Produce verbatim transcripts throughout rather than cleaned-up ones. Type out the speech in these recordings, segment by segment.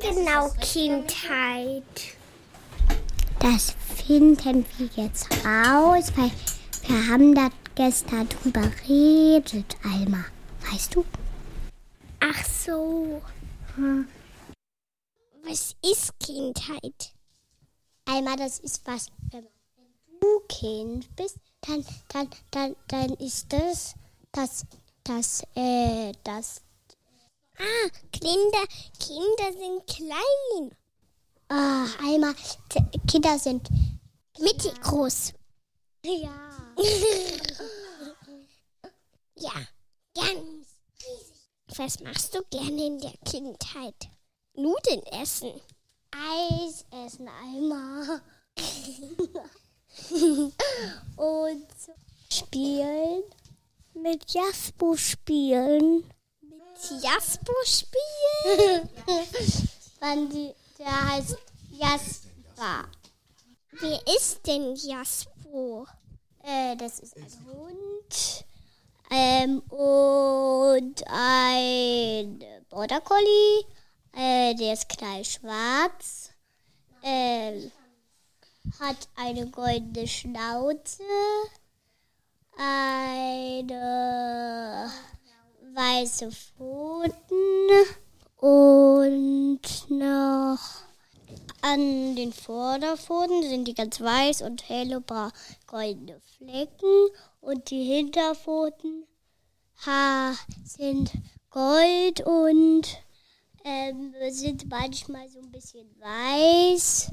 genau Kindheit? Das finden wir jetzt raus, weil wir haben da gestern drüber geredet, Alma. Weißt du? Ach so. Hm. Was ist Kindheit? Alma, das ist was, wenn du Kind bist, dann, dann, dann, dann ist das, das, das, äh, das. Ah, Kinder, Kinder sind klein. Ah, Alma, t- Kinder sind mittig groß. Ja. Ja, ganz riesig. Was machst du gerne in der Kindheit? Nudeln essen. Eis essen, Alma. Und spielen. Mit Jaspo spielen. Mit Jaspo spielen? Wann die, der heißt Jasper. Wer ist denn Jaspo? Äh, das ist ein Hund. Ähm, und ein Border Collie. Äh, der ist knallschwarz. Ähm, hat eine goldene Schnauze. Eine weiße Pfoten. Und noch an den Vorderpfoten sind die ganz weiß und helle goldene Flecken. Und die Hinterpfoten ha, sind gold und ähm, sind manchmal so ein bisschen weiß.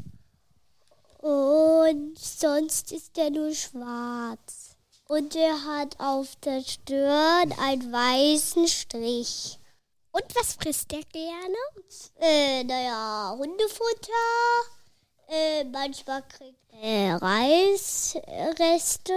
Und sonst ist der nur schwarz. Und er hat auf der Stirn einen weißen Strich. Und was frisst der gerne? Äh, naja, Hundefutter. Äh, manchmal kriegt er Reisreste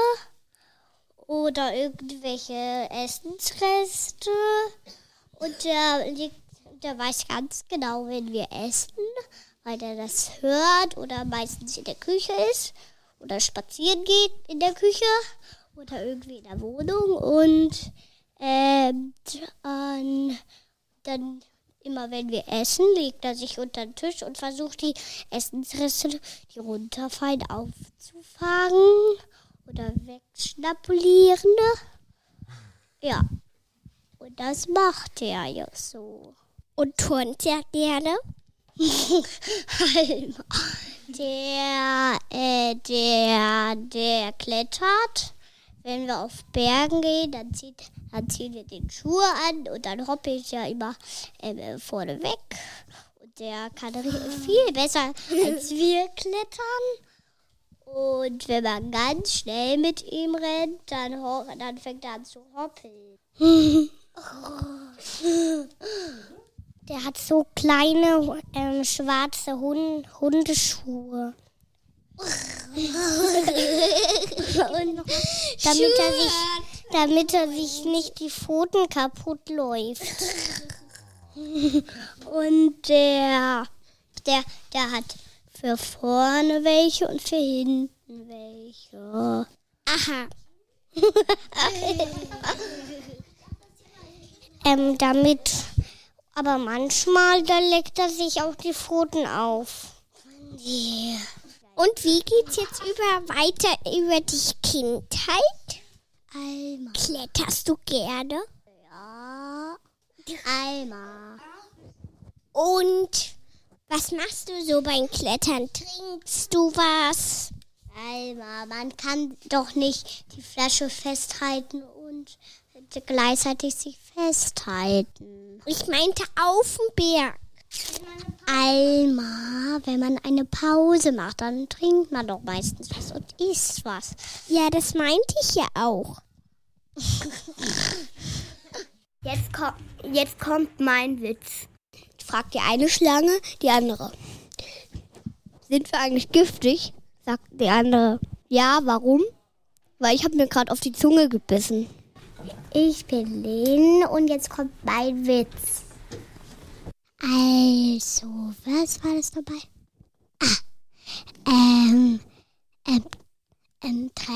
oder irgendwelche Essensreste. Und der, der weiß ganz genau, wenn wir essen, weil er das hört oder meistens in der Küche ist oder spazieren geht in der Küche oder irgendwie in der Wohnung. Und ähm, dann, dann immer wenn wir essen, legt er sich unter den Tisch und versucht die Essensreste, die runterfallen, aufzufangen oder wegschnapulieren. Ja, und das macht er ja so. Und turnt er gerne? der, äh, der, der klettert. Wenn wir auf Bergen gehen, dann, zieht, dann ziehen wir den Schuh an und dann hoppelt er immer äh, vorne weg. Und der kann viel besser als wir klettern. Und wenn man ganz schnell mit ihm rennt, dann, ho- dann fängt er an zu hoppeln. Der hat so kleine ähm, schwarze Hund- Hundeschuhe. Und damit er sich, damit er sich nicht die Pfoten kaputt läuft. Und der, der, der hat für vorne welche und für hinten welche. Aha. ähm, damit, aber manchmal, da leckt er sich auch die Pfoten auf. Yeah. Und wie geht's jetzt über weiter über die Kindheit? Alma. Kletterst du gerne? Ja. Alma. Und was machst du so beim Klettern? Trinkst du was? Alma, man kann doch nicht die Flasche festhalten und gleichzeitig sich festhalten. Ich meinte auf dem Berg. Alma, wenn man eine Pause macht, dann trinkt man doch meistens was und isst was. Ja, das meinte ich ja auch. Jetzt, komm, jetzt kommt mein Witz. Fragt die eine Schlange die andere. Sind wir eigentlich giftig? Sagt die andere. Ja, warum? Weil ich habe mir gerade auf die Zunge gebissen. Ich bin Lynn und jetzt kommt mein Witz. Also, was war das dabei? Ah, ähm, ähm, ähm, drei